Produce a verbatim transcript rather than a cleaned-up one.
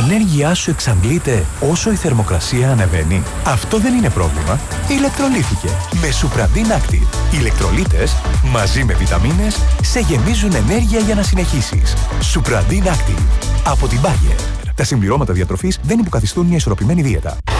ενέργειά σου εξαντλείται όσο η θερμοκρασία ανεβαίνει? Αυτό δεν είναι πρόβλημα. Ηλεκτρολίθηκε με Supradin Active. Οι ηλεκτρολίτες μαζί με βιταμίνες σε γεμίζουν ενέργεια για να συνεχίσεις. Supradin Active από την Bayer. Τα συμπληρώματα διατροφής δεν υποκαθιστούν μια ισορροπημένη δίαιτα.